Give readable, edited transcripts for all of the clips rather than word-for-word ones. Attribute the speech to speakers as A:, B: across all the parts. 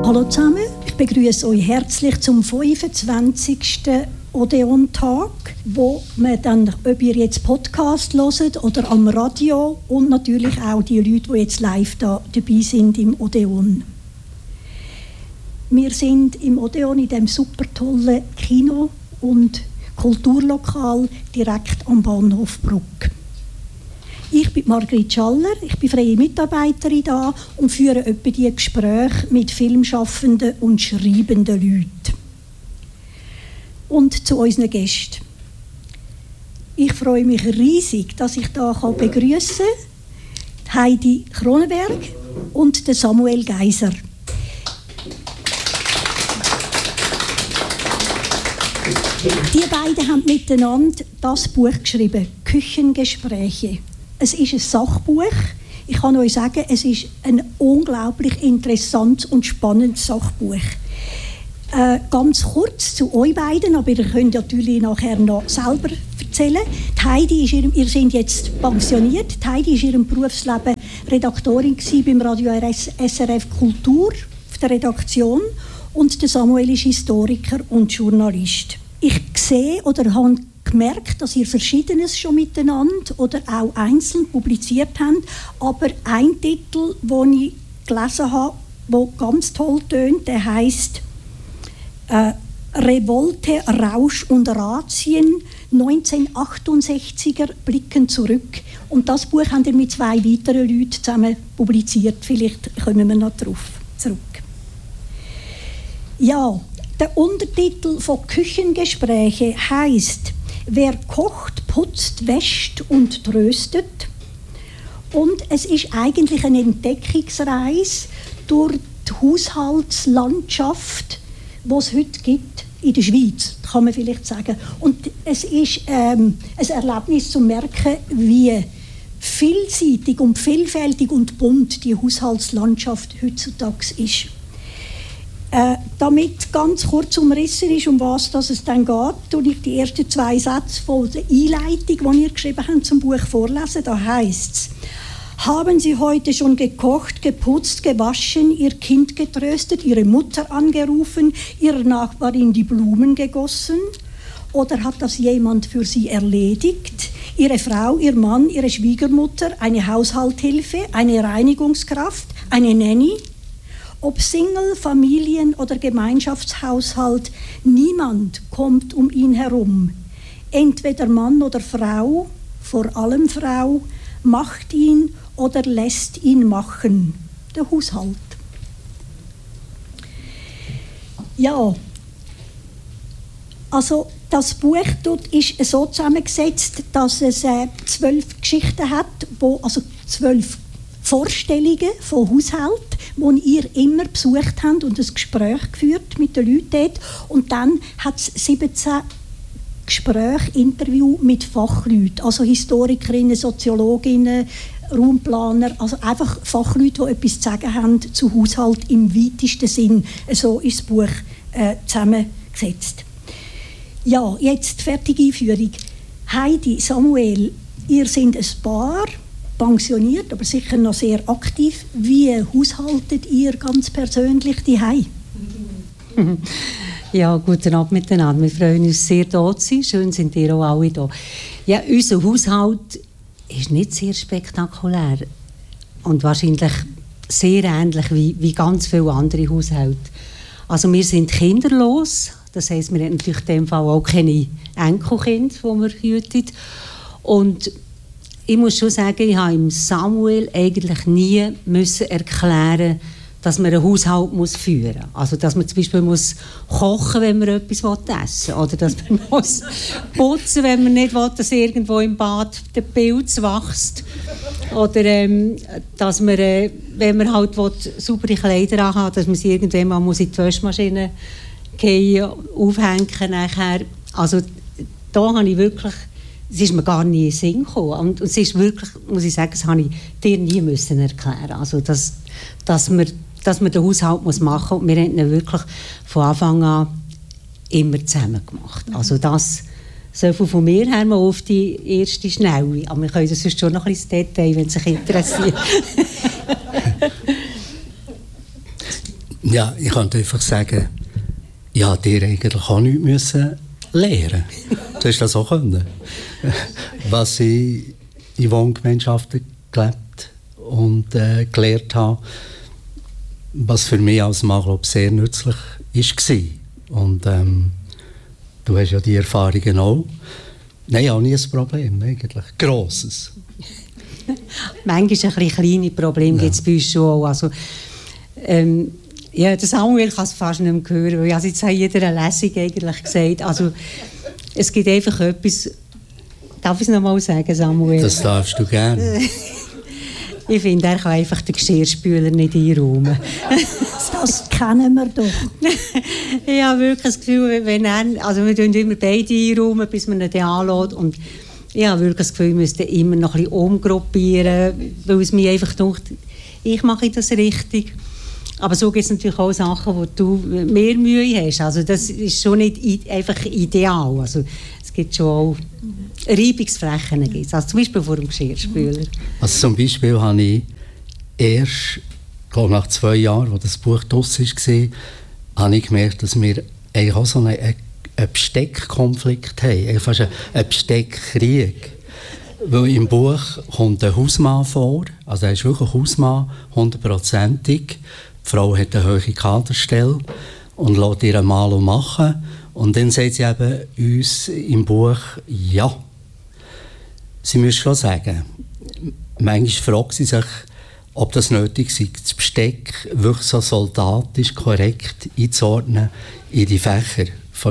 A: Hallo zusammen, ich begrüße euch herzlich zum 25. Odeon-Tag, wo man dann, ob ihr jetzt Podcast hört oder am Radio, und natürlich auch die Leute, die jetzt live da dabei sind im Odeon. Wir sind im Odeon in dem super tollen Kino- und Kulturlokal direkt am Bahnhof Brugg. Ich bin Margrit Schaller, ich bin freie Mitarbeiterin da und führe etwa die Gespräche mit filmschaffenden und schreibenden Leuten. Und zu unseren Gästen. Ich freue mich riesig, dass ich hier begrüßen kann Heidi Cronenberg und Samuel Geiser. Die beiden haben miteinander das Buch geschrieben, Küchengespräche. Es ist ein Sachbuch. Ich kann euch sagen, es ist ein unglaublich interessantes und spannendes Sachbuch. Ganz kurz zu euch beiden, aber ihr könnt natürlich nachher noch selber erzählen. Die Heidi ihr seid jetzt pensioniert. Die Heidi war in ihrem Berufsleben Redaktorin beim Radio SRF Kultur auf der Redaktion und der Samuel ist Historiker und Journalist. Ich sehe oder habe gemerkt, dass ihr Verschiedenes schon miteinander oder auch einzeln publiziert habt, aber ein Titel, den ich gelesen habe, der ganz toll tönt, der heisst Revolte, Rausch und Razien, 1968er blicken zurück. Und das Buch habt ihr mit 2 weiteren Leuten zusammen publiziert. Vielleicht kommen wir noch darauf zurück. Ja, der Untertitel von Küchengespräche heisst: Wer kocht, putzt, wäscht und tröstet. Und es ist eigentlich eine Entdeckungsreise durch die Haushaltslandschaft, die es heute gibt in der Schweiz, kann man vielleicht sagen. Und es ist ein Erlebnis zu merken, wie vielseitig und vielfältig und bunt die Haushaltslandschaft heutzutage ist. Damit ganz kurz umrissen ist, um was es dann geht, tue ich die ersten 2 Sätze von der Einleitung, die ihr geschrieben habt, zum Buch vorlesen. Da heisst es: Haben Sie heute schon gekocht, geputzt, gewaschen, Ihr Kind getröstet, Ihre Mutter angerufen, Ihrer Nachbarin die Blumen gegossen? Oder hat das jemand für Sie erledigt? Ihre Frau, Ihr Mann, Ihre Schwiegermutter, eine Haushaltshilfe, eine Reinigungskraft, eine Nanny? Ob Single, Familien- oder Gemeinschaftshaushalt, niemand kommt um ihn herum. Entweder Mann oder Frau, vor allem Frau, macht ihn oder lässt ihn machen. Der Haushalt. Ja, also das Buch dort ist so zusammengesetzt, dass es 12 Geschichten hat, also 12 Vorstellungen von Haushalten, die ihr immer besucht habt und ein Gespräch geführt mit den Leuten dort. Und dann hat es 17 Gespräche, Interviews mit Fachleuten, also Historikerinnen, Soziologinnen, Raumplaner, also einfach Fachleute, die etwas zu sagen haben zu Haushalt im weitesten Sinn. So ist das Buch zusammengesetzt. Ja, jetzt fertige Einführung. Heidi, Samuel, ihr seid ein Paar, pensioniert, aber sicher noch sehr aktiv. Wie haushaltet ihr ganz persönlich daheim?
B: Ja, guten Abend miteinander. Wir freuen uns sehr, hier zu sein. Schön sind ihr auch alle da. Ja, unser Haushalt ist nicht sehr spektakulär und wahrscheinlich sehr ähnlich wie ganz viele andere Haushalte. Also wir sind kinderlos, das heisst, wir haben natürlich in dem Fall auch keine Enkelkinder, die wir hüten. Und ich muss schon sagen, ich habe im Samuel eigentlich nie müssen erklären, dass man einen Haushalt führen muss. Also, dass man zum Beispiel muss kochen, wenn man etwas essen will. Oder dass man muss putzen, wenn man nicht will, dass irgendwo im Bad der Pilz wächst. Oder dass man, wenn man halt saubere Kleider anhat, dass man sie irgendwann mal in die Waschmaschine gehen, aufhängen nachher. Also, da habe ich wirklich... Es ist mir gar nie in den Sinn gekommen. Und es ist wirklich, muss ich sagen, das habe ich dir nie müssen erklären. Also, dass man den Haushalt machen muss. Und wir haben ihn wirklich von Anfang an immer zusammen gemacht. Also das so viel von mir her mal auf die erste Schnelle. Aber wir können das sonst schon noch ein bisschen ins Detail, wenn es sich interessiert.
C: Ja, ich könnte einfach sagen, ich musste dir eigentlich auch nichts lernen. Du hast das auch können. Was ich in Wohngemeinschaften gelebt und gelernt habe, was für mich als Mann, glaube ich, sehr nützlich war. Und du hast ja die Erfahrungen auch. Nein, auch nie ein Problem, eigentlich. Grosses.
B: Manchmal ein bisschen kleine Probleme gibt es bei uns schon auch. Also, ja, das Samuel kann es fast nicht mehr hören, weil ich habe jetzt in jeder Lesung eigentlich gesagt, also es gibt einfach etwas, darf ich es nochmal sagen, Samuel?
C: Das darfst du gerne.
B: Ich finde, er kann einfach den Geschirrspüler nicht einräumen.
A: Das kennen wir doch.
B: Ich habe wirklich das Gefühl, wenn also wir tun immer beide einräumen, bis man ihn dann anlässt. Und ich habe wirklich das Gefühl, wir müssen immer noch ein bisschen umgruppieren, weil es mir einfach denkt, ich mache das richtig. Aber so gibt es natürlich auch Sachen, wo du mehr Mühe hast. Also das ist schon nicht einfach ideal. Also es gibt schon auch Reibungsflächen. Also zum Beispiel vor dem Geschirrspüler.
C: Also zum Beispiel habe ich erst, glaube nach 2 Jahren, als das Buch draussen war, habe ich gemerkt, dass wir eigentlich auch so einen Besteckkonflikt haben. Fast einen Besteckkrieg. Weil im Buch kommt ein Hausmann vor, also er ist wirklich ein Hausmann, 100%ig. Die Frau hat eine hohe Kaderstelle und lässt ihr Malo machen. Und dann sagt sie eben uns im Buch, ja, sie müssen schon sagen, manchmal fragt sie sich, ob das nötig ist, das Besteck wirklich so soldatisch korrekt einzuordnen in die Fächer von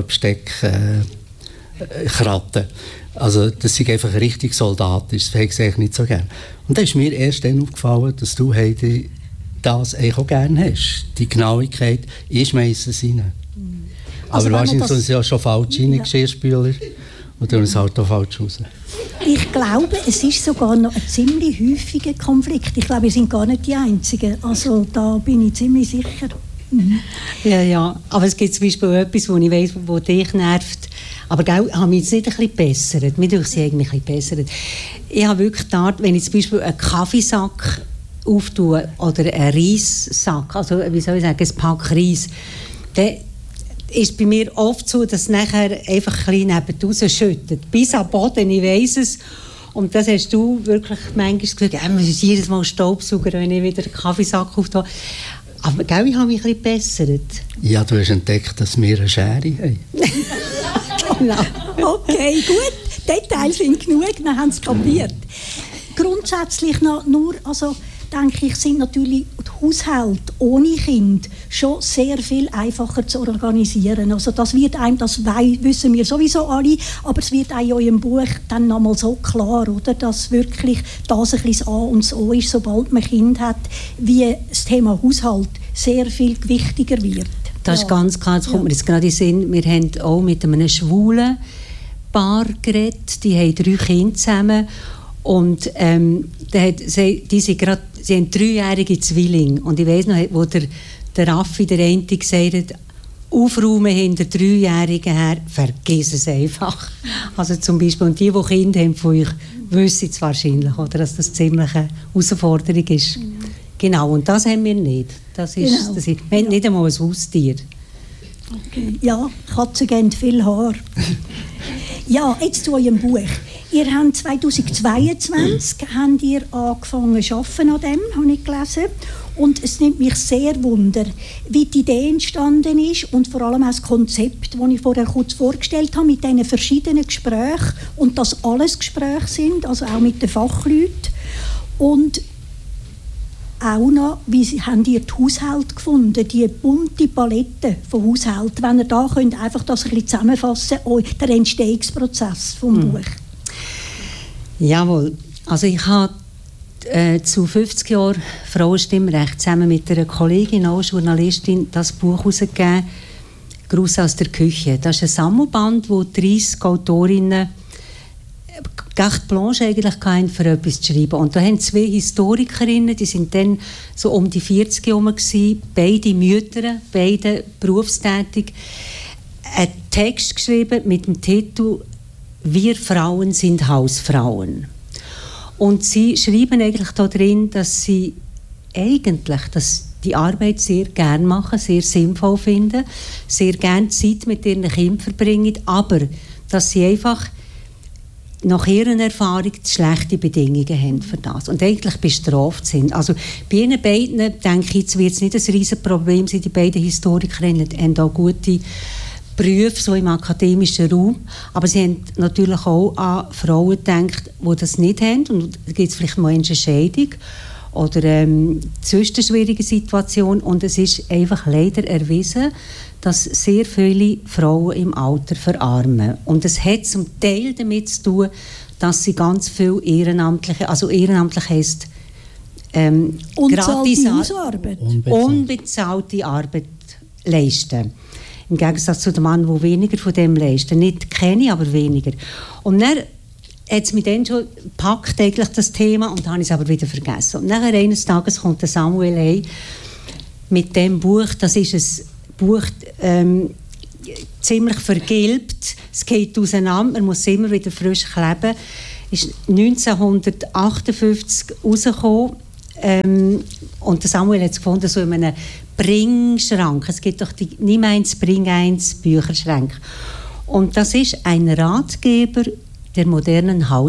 C: Besteckkratten. Also das ist einfach richtig soldatisch, das hätte ich eigentlich nicht so gerne. Und da ist mir erst dann aufgefallen, dass du, Heidi, das eigentlich auch gerne hast. Die Genauigkeit, ich schmeiße es rein. Also aber wahrscheinlich sind es ja schon falsch rein, Geschirrspüler, und tun es halt auch falsch raus.
A: Ich glaube, es ist sogar noch ein ziemlich häufiger Konflikt. Ich glaube, wir sind gar nicht die Einzigen. Also da bin ich ziemlich sicher. Mhm.
B: Ja, aber es gibt zum Beispiel etwas, wo ich weiss, wo dich nervt. Aber gell, haben wir jetzt nicht ein bisschen bessert? Mir denke, sie eigentlich ein bisschen bessert. Ich habe wirklich da, wenn ich zum Beispiel einen Kaffeesack auftue oder einen Reissack, also wie soll ich sagen, ein Pack Reis, dann ist bei mir oft so, dass es nachher einfach ein bisschen nebendraus schüttet. Bis am Boden, ich weiss es. Und das hast du wirklich manchmal gesagt, man muss jedes Mal Staubsauger, wenn ich wieder einen Kaffeesack auftue. Aber gell, ich habe mich ein bisschen bessert.
C: Ja, du hast entdeckt, dass wir eine Schere haben.
A: Genau. Okay, gut. Details sind genug, wir haben es kapiert. Grundsätzlich noch nur, also denke ich, sind natürlich die Haushalte ohne Kind schon sehr viel einfacher zu organisieren. Also das wird einem, das wissen wir sowieso alle, aber es wird auch in eurem Buch dann nochmal so klar, oder, dass wirklich das ein bisschen das A und das O ist, sobald man Kind hat, wie das Thema Haushalt sehr viel gewichtiger wird.
B: Das ist ganz klar, das kommt mir jetzt gerade in den Sinn. Wir haben auch mit einem schwulen Paar geredet, die haben 3 Kinder zusammen und sie haben 3-jährige Zwillinge. Und ich weiss noch, wo der Raffi, der eine, gesagt hat, aufräumen hinter 3-Jährigen her, vergiss es einfach. Also zum Beispiel, und die Kinder haben von euch, wissen es wahrscheinlich, oder, dass das ziemlich eine Herausforderung ist. Mhm. Genau, und das haben wir nicht. Wir haben nicht einmal ein Haustier.
A: Okay. Ja, Katzen geben viel Haar. Ja, jetzt zu eurem Buch. Ihr habt 2022 habt ihr angefangen zu arbeiten an dem, habe ich gelesen. Und es nimmt mich sehr wunder, wie die Idee entstanden ist und vor allem auch das Konzept, das ich vorher kurz vorgestellt habe, mit diesen verschiedenen Gesprächen und dass alles Gespräche sind, also auch mit den Fachleuten. Und auch noch, wie habt ihr die Haushalte gefunden, die bunte Palette von Haushalten? Wenn ihr da könnt, einfach das ein bisschen zusammenfassen, der Entstehungsprozess vom Buch.
B: Jawohl. Also ich habe zu 50 Jahren Frauenstimmrecht zusammen mit einer Kollegin, auch Journalistin, das Buch herausgegeben, «Gruß aus der Küche». Das ist ein Sammelband, wo 30 Autorinnen carte blanche eigentlich hatten, für etwas zu schreiben. Und da haben 2 Historikerinnen, die sind dann so um die 40 herum gewesen, beide Mütter, beide berufstätig, einen Text geschrieben mit dem Titel «Wir Frauen sind Hausfrauen». Und sie schreiben eigentlich da drin, dass sie eigentlich, dass die Arbeit sehr gerne machen, sehr sinnvoll finden, sehr gerne Zeit mit ihren Kindern verbringen, aber dass sie einfach nach ihrer Erfahrung schlechte Bedingungen haben für das und eigentlich bestraft sind. Also bei ihnen beiden, denke ich, jetzt wird es nicht ein riesen Problem sein, die beiden Historikerinnen haben auch gute Berufe so im akademischen Raum, aber sie haben natürlich auch an Frauen gedacht, die das nicht haben, und da gibt es vielleicht mal eine Scheidung oder sonst eine schwierige Situation, und es ist einfach leider erwiesen, dass sehr viele Frauen im Alter verarmen. Und es hat zum Teil damit zu tun, dass sie ganz viel ehrenamtliche, also ehrenamtlich heisst unbezahlte Arbeit leisten. Im Gegensatz zu dem Mann, der weniger von dem leisten. Nicht keine, aber weniger. Und dann hat es mich dann schon gepackt, eigentlich das Thema, und dann habe ich es aber wieder vergessen. Und nachher eines Tages kommt der Samuel ein mit dem Buch. Das ist ein Buch, ziemlich vergilbt. Es geht auseinander, man muss es immer wieder frisch kleben. Ist 1958 rausgekommen. Und der Samuel hat es gefunden, so in einem Bringschrank. Es gibt doch die «Nimm eins, bring eins» Bücherschränke. Und das ist ein Ratgeber der modernen